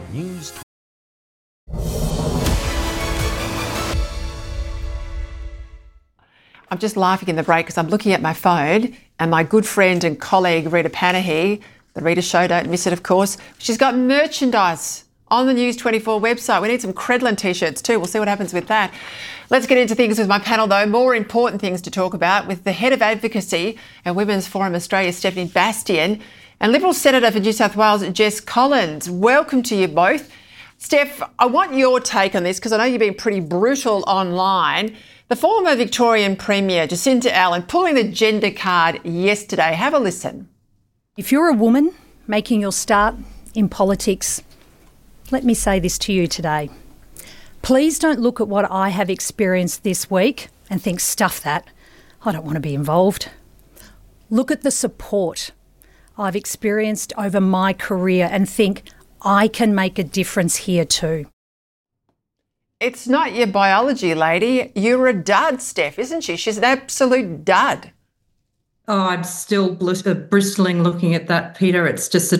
News. I'm just laughing in the break because I'm looking at my phone and my good friend and colleague Rita Panahi, the Rita Show, don't miss it of course, she's got merchandise on the News 24 website. We need some Credlin t-shirts too. We'll see what happens with that. Let's get into things with my panel though. More important things to talk about with the Head of Advocacy at Women's Forum Australia, Stephanie Bastian, and Liberal Senator for New South Wales, Jess Collins. Welcome to you both. Steph, I want your take on this because I know you've been pretty brutal online. The former Victorian Premier, Jacinta Allen, pulling the gender card yesterday. Have a listen. If you're a woman making your start in politics, let me say this to you today. Please don't look at what I have experienced this week and think, stuff that, I don't want to be involved. Look at the support I've experienced over my career and think, I can make a difference here too. It's not your biology lady. You're a dud, Steph, isn't she? She's an absolute dud. Oh, I'm still bristling looking at that, Peter. It's just a